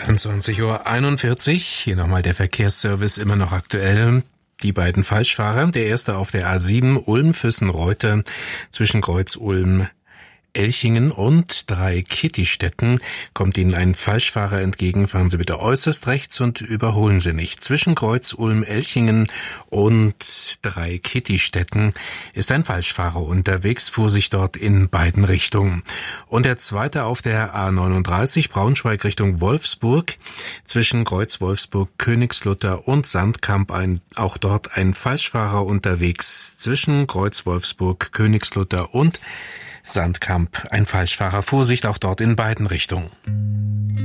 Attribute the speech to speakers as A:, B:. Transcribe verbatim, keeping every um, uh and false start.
A: achtundzwanzig Uhr einundvierzig, hier nochmal der Verkehrsservice, immer noch aktuell. Die beiden Falschfahrer, der erste auf der A sieben Ulm-Füssen-Reute zwischen Kreuz Ulm Elchingen und drei Kittistetten kommt Ihnen ein Falschfahrer entgegen. Fahren Sie bitte äußerst rechts und überholen Sie nicht. Zwischen Kreuz Ulm Elchingen und drei Kittistetten ist ein Falschfahrer unterwegs, fuhr sich dort in beiden Richtungen. Und der zweite auf der A neununddreißig Braunschweig Richtung Wolfsburg zwischen Kreuz Wolfsburg, Königslutter und Sandkamp, ein, auch dort ein Falschfahrer unterwegs. Zwischen Kreuz Wolfsburg, Königslutter und Sandkamp, ein Falschfahrer. Vorsicht auch dort in beiden Richtungen.